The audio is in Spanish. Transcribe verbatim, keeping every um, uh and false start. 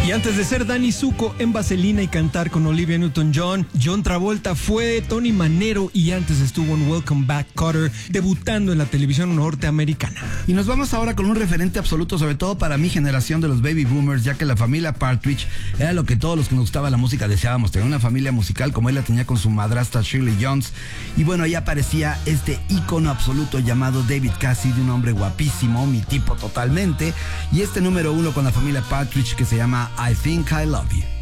Y antes de ser Danny Zuko en Vaselina y cantar con Olivia Newton-John, John Travolta fue Tony Manero y antes estuvo en Welcome Back, Kotter, debutando en la televisión norteamericana. Y nos vamos ahora con un referente absoluto, sobre todo para mi generación de los baby boomers, ya que la familia Partridge era lo que todos los que nos gustaba la música deseábamos, tener una familia musical como él la tenía con su madrastra Shirley Jones. Y bueno, ahí aparecía este ícono absoluto llamado David Cassidy, un hombre guapísimo, mi tipo totalmente, y este número uno con la familia Partridge que se llama I Think I Love You.